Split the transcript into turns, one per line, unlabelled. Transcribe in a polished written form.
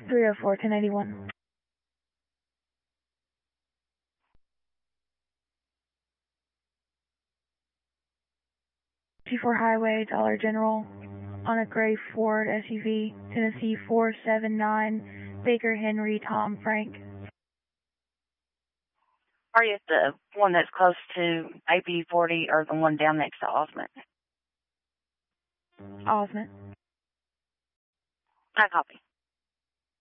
304 1081. 54 Highway, Dollar General, on a gray Ford SUV, Tennessee 479, Baker Henry, Tom Frank.
Are you at the one that's close to AP40 or the one down next to Osmond?
Osmond.
I copy.